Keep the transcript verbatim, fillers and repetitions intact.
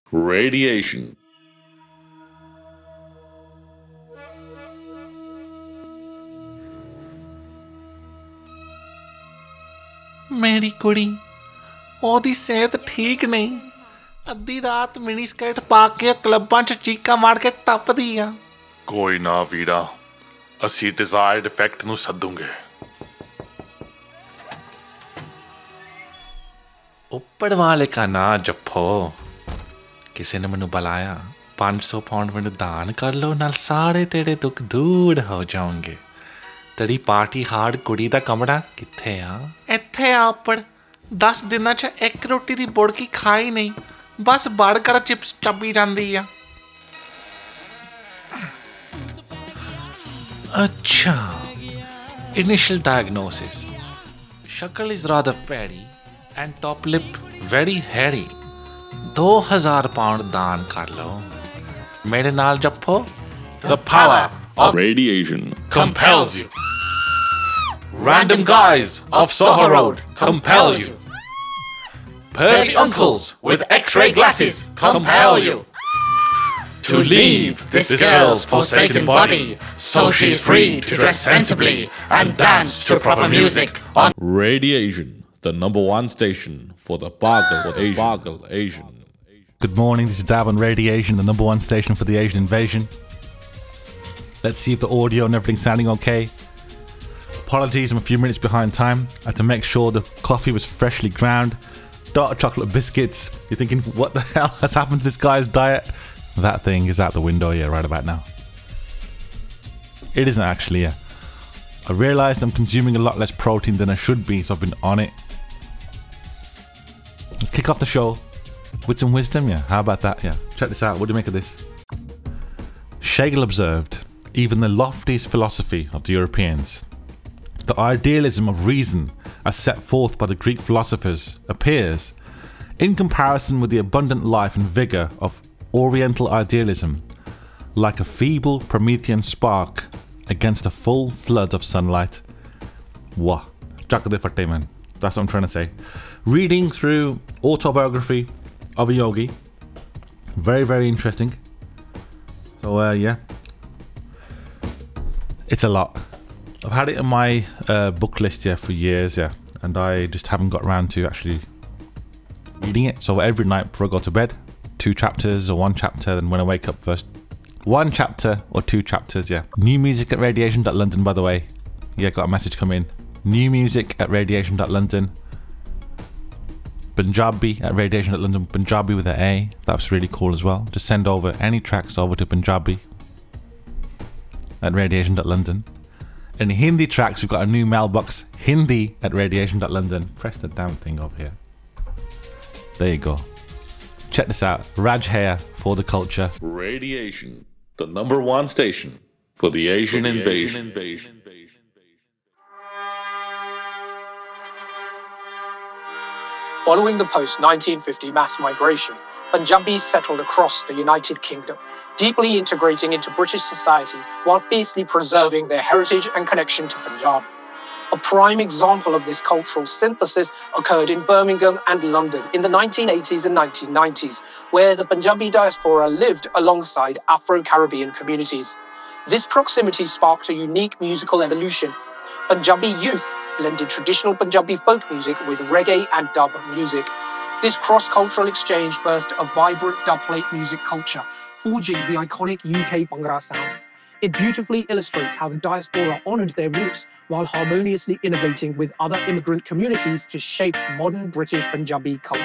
Radiation. ਮੇਰੀ ਕੁੜੀ ਉਹਦੀ ਸਿਹਤ ਠੀਕ ਨਹੀਂ। ਅੱਧੀ ਰਾਤ ਮਿਨੀ ਸਕਰਟ ਪਾ ਕੇ ਕਲੱਬਾਂ 'ਚ ਚੀਕਾਂ ਮਾਰ ਕੇ ਟੱਪਦੀ ਆ। ਕੋਈ ਨਾ ਵੀਰਾ, ਅਸੀਂ ਡਿਜ਼ਾਇਰਡ ਇਫੈਕਟ ਨੂੰ ਸੱਦੂਗੇ। ਉੱਪਰ ਵਾਲੇ ਕਾ ਨਾਂ ਜੱਫੋ। ਕਿਸੇ ਨੇ ਮੈਨੂੰ ਬੁਲਾਇਆ, ਪੰਜ ਸੌ ਪਾਉਂਡ ਮੈਨੂੰ ਦਾਨ ਕਰ ਲਓ, ਨਾਲ ਸਾਰੇ ਤੇਰੇ ਦੁੱਖ ਦੂਰ ਹੋ ਜਾਣਗੇ। ਤੇਰੀ ਪਾਰਟੀ ਹਾਰਡ ਕੁੜੀ ਦਾ ਕਮਰਾ ਕਿੱਥੇ ਆ? ਇੱਥੇ ਆ ਉੱਪਰ। ਦਸ ਦਿਨਾਂ 'ਚ ਇੱਕ ਰੋਟੀ ਦੀ ਬੁੜਕੀ ਖਾਈ ਨਹੀਂ, ਬਸ ਬਰਗਰ ਚਿਪਸ ਚੱਬੀ ਜਾਂਦੀ ਆ। ਅੱਛਾ, ਇਨੀਸ਼ੀਅਲ ਡਾਇਗਨੋਸਿਸ, ਸ਼ਕਲ ਇਜ਼ ਰਾਦਰ ਪੈਰੀ and top lip very Harry. ਦੋ ਹਜ਼ਾਰ ਪਾਉਂਡ ਦਾਨ ਕਰ ਲਓ ਮੇਰੇ ਨਾਲ ਜੱਫੋ। The power of radiation compels you. Random guys of Soho Road compel you. Pervy uncles with X-ray glasses compel you to leave this girl's forsaken body so she's free to dress sensibly and dance to proper music on Radiation, the number one station for the Bargle Asian. Bargle Asian. Good morning, this is Dab on Radiation, the number one station for the Asian invasion. Let's see if the audio and everything's sounding okay. Apologies, I'm a few minutes behind time. I had to make sure the coffee was freshly ground. Dark chocolate biscuits. You're thinking, what the hell has happened to this guy's diet? That thing is out the window, yeah, right about now. It isn't actually, yeah. I realised I'm consuming a lot less protein than I should be, so I've been on it. Let's kick off the show with some wisdom, yeah. How about that, yeah? Check this out. What do you make of this? Schlegel observed, even the loftiest philosophy of the Europeans, the idealism of reason as set forth by the Greek philosophers, appears, in comparison with the abundant life and vigour of Oriental idealism, like a feeble Promethean spark against a full flood of sunlight. Wah. Jakade fatte, man. That's what I'm trying to say. Reading through autobiography of a yogi. Very, very interesting. So, uh, yeah. It's a lot. I've had it on my uh, book list, yeah, for years, yeah. And I just haven't got around to actually reading it. So every night before I go to bed, two chapters or one chapter. Then when I wake up first, one chapter or two chapters, yeah. New music at radiation dot london, by the way. Yeah, got a message come in. New music at radiation dot london. Punjabi at radiation dot london. Punjabi with an A. That's really cool as well. Just send over any tracks over to Punjabi at radiation dot london. And Hindi tracks, we've got a new mailbox, Hindi at radiation dot london. Press the damn thing over here. There you go. Check this out. Raj Hair for the culture. Radiation, the number one station for the Asian, for the invasion. Asian invasion. Following the post nineteen fifty mass migration, Punjabis settled across the United Kingdom, deeply integrating into British society while fiercely preserving their heritage and connection to Punjab. A prime example of this cultural synthesis occurred in Birmingham and London in the nineteen eighties and nineteen nineties, where the Punjabi diaspora lived alongside Afro-Caribbean communities. This proximity sparked a unique musical evolution. Punjabi youth blended traditional Punjabi folk music with reggae and dub music. This cross-cultural exchange birthed a vibrant dubplate music culture, forging the iconic U K Bhangra sound. It beautifully illustrates how the diaspora honoured their roots while harmoniously innovating with other immigrant communities to shape modern British Punjabi culture.